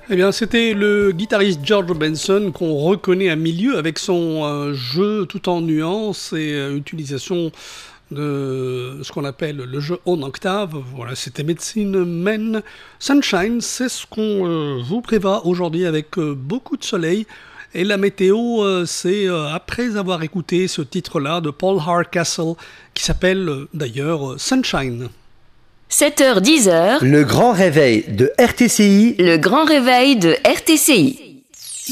Eh bien, c'était le guitariste George Benson qu'on reconnaît à milieu avec son jeu tout en nuances et utilisation de ce qu'on appelle le jeu en octave. Voilà, c'était Medicine Man Sunshine. C'est ce qu'on vous prévoit aujourd'hui avec beaucoup de soleil. Et la météo, c'est après avoir écouté ce titre-là de Paul Hardcastle qui s'appelle d'ailleurs Sunshine. 7h-10h, le grand réveil de RTCI. le grand réveil de RTCI.